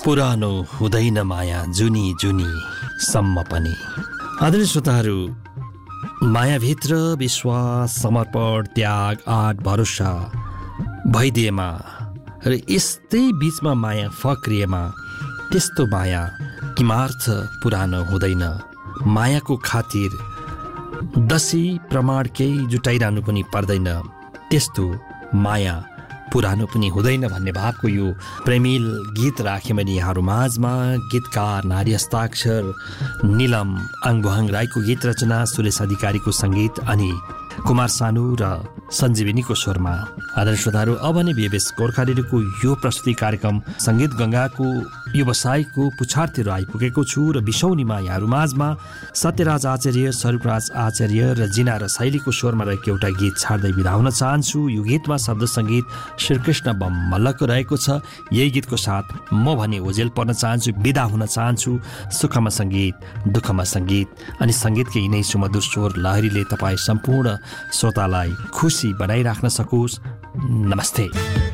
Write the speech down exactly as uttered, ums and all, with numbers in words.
पुरानो हुँदैन माया जुनी जुनी सम्म पनि। आदरणीय श्रोताहरू, मायाभित्र विश्वास, समर्पण, त्याग, आँट, भरोसा भइदिएमा र यस्तै बीचमा माया फक्रिएमा त्यस्तो माया किमार्थ पुरानो हुँदैन। मायाको खातिर दसी प्रमाण केही जुटाइरहनु पनि पर्दैन, त्यस्तो माया पुरानो पनि हुँदैन भन्ने भावको यो प्रेमिल गीत राखेँ मैले यहाँहरू माझमा। गीतकार नारी हस्ताक्षर निलम आङबुहाङ राईको गीत रचना, सुरेश अधिकारीको सङ्गीत अनि कुमार सानु र सञ्जीवनीको स्वरमा। आदरणीय श्रोताहरू, अब नै बीएबीएस गोर्खा रेडियोको यो प्रस्तुति कार्यक्रम सङ्गीत गङ्गाको व्यवसायको पुछारतिर आइपुगेको छु र बिसौनीमा यहाँहरू माझमा सत्यराज आचार्य, स्वरूपराज आचार्य र जिना र शैलीको स्वरमा रहेको एउटा गीत छाड्दै बिदा हुन चाहन्छु। यो गीतमा शब्द सङ्गीत श्रीकृष्ण बम मल्लको रहेको छ। यही गीतको साथ म भने ओझेल पर्न चाहन्छु, बिदा हुन चाहन्छु। सुखमा सङ्गीत, दुःखमा सङ्गीत अनि सङ्गीतकै यिनै सुमधुर स्वर लहरीले तपाईँ सम्पूर्ण श्रोतालाई खुसी बनाइराख्न सकोस्। नमस्ते।